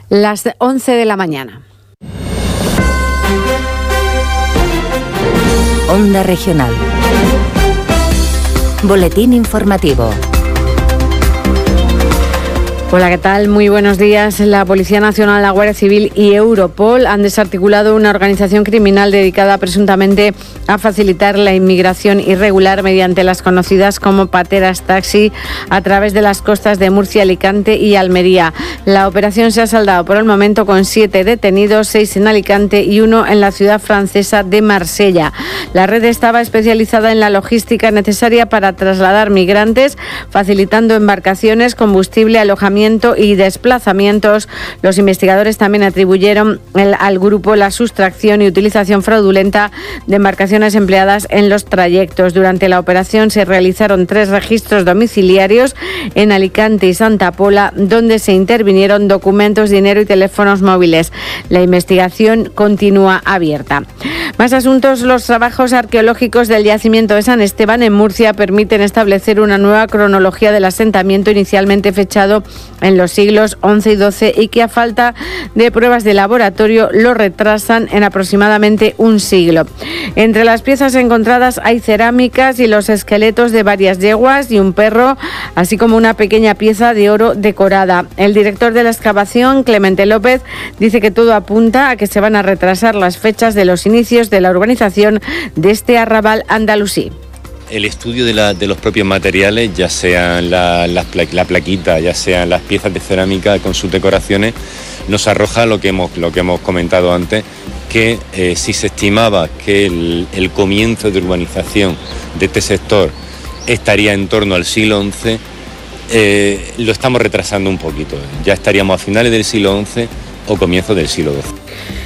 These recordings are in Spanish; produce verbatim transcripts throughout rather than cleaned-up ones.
Las once de la mañana. Onda Regional. Boletín informativo. Hola, ¿qué tal? Muy buenos días. La Policía Nacional, la Guardia Civil y Europol han desarticulado una organización criminal dedicada presuntamente a facilitar la inmigración irregular mediante las conocidas como pateras taxi a través de las costas de Murcia, Alicante y Almería. La operación se ha saldado por el momento con siete detenidos, seis en Alicante y uno en la ciudad francesa de Marsella. La red estaba especializada en la logística necesaria para trasladar migrantes, facilitando embarcaciones, combustible, alojamiento y desplazamientos. Los investigadores también atribuyeron el, al grupo la sustracción y utilización fraudulenta de embarcaciones empleadas en los trayectos. Durante la operación se realizaron tres registros domiciliarios en Alicante y Santa Pola, donde se intervinieron documentos, dinero y teléfonos móviles. La investigación continúa abierta. Más asuntos. Los trabajos arqueológicos del yacimiento de San Esteban en Murcia permiten establecer una nueva cronología del asentamiento inicialmente fechado en los siglos once y doce y que a falta de pruebas de laboratorio lo retrasan en aproximadamente un siglo. Entre las piezas encontradas hay cerámicas y los esqueletos de varias yeguas y un perro, así como una pequeña pieza de oro decorada. El director de la excavación, Clemente López, dice que todo apunta a que se van a retrasar las fechas de los inicios de la urbanización de este arrabal andalusí. El estudio de, la, de los propios materiales, ya sean la, la, la plaquita, ya sean las piezas de cerámica con sus decoraciones, nos arroja lo que hemos, lo que hemos comentado antes, que eh, si se estimaba que el, el comienzo de urbanización de este sector estaría en torno al siglo once, eh, lo estamos retrasando un poquito. Ya estaríamos a finales del siglo once o comienzo del siglo doce.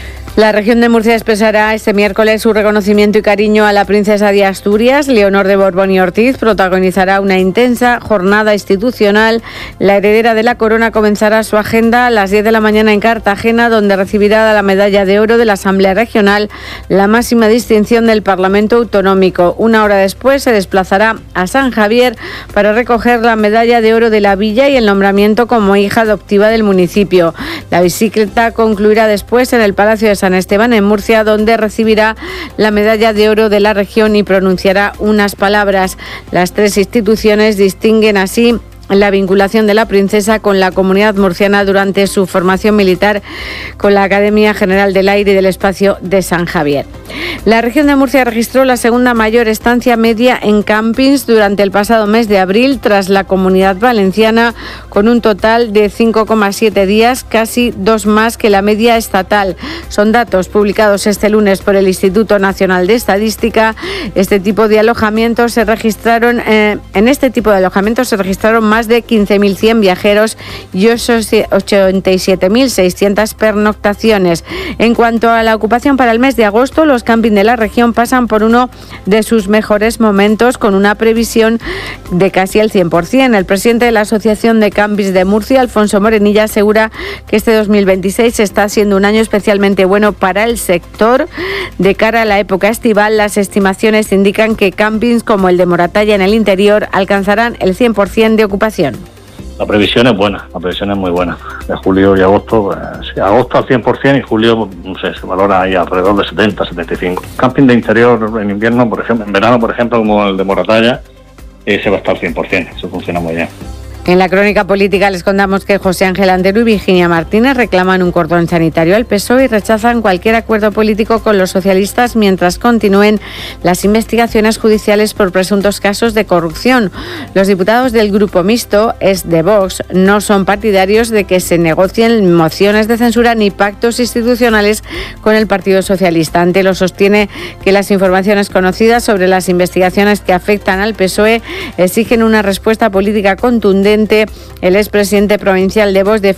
La región de Murcia expresará este miércoles su reconocimiento y cariño a la princesa de Asturias. Leonor de Borbón y Ortiz protagonizará una intensa jornada institucional. La heredera de la corona comenzará su agenda a las diez de la mañana en Cartagena, donde recibirá la medalla de oro de la Asamblea Regional, la máxima distinción del Parlamento Autonómico. Una hora después se desplazará a San Javier para recoger la medalla de oro de la villa y el nombramiento como hija adoptiva del municipio. La bicicleta concluirá después en el Palacio de San Esteban en Murcia, donde recibirá la medalla de oro de la región y pronunciará unas palabras. Las tres instituciones distinguen así la vinculación de la princesa con la comunidad murciana durante su formación militar con la Academia General del Aire y del Espacio de San Javier. La región de Murcia registró la segunda mayor estancia media en campings durante el pasado mes de abril, tras la Comunidad Valenciana, con un total de cinco coma siete días, casi dos más que la media estatal. Son datos publicados este lunes por el Instituto Nacional de Estadística. Este tipo de alojamientos se registraron, eh, en este tipo de alojamientos se registraron más de quince mil cien viajeros y ochenta y siete mil seiscientas pernoctaciones. En cuanto a la ocupación para el mes de agosto, los campings de la región pasan por uno de sus mejores momentos, con una previsión de casi el cien por ciento. El presidente de la Asociación de Campings de Murcia, Alfonso Morenilla, asegura que este dos mil veintiséis está siendo un año especialmente bueno para el sector. De cara a la época estival, las estimaciones indican que campings como el de Moratalla en el interior alcanzarán el cien por ciento de ocupación. La previsión es buena, la previsión es muy buena. De julio y agosto, pues, sí, agosto al cien por ciento y julio, no sé, se valora ahí alrededor de setenta, setenta y cinco. Camping de interior en invierno, por ejemplo, en verano, por ejemplo, como el de Moratalla, ese va a estar al cien por ciento, eso funciona muy bien. En la crónica política les contamos que José Ángel Antero y Virginia Martínez reclaman un cordón sanitario al P S O E y rechazan cualquier acuerdo político con los socialistas mientras continúen las investigaciones judiciales por presuntos casos de corrupción. Los diputados del Grupo Mixto, es de Vox, no son partidarios de que se negocien mociones de censura ni pactos institucionales con el Partido Socialista. Antelo sostiene que las informaciones conocidas sobre las investigaciones que afectan al P S O E exigen una respuesta política contundente. El expresidente provincial de Vox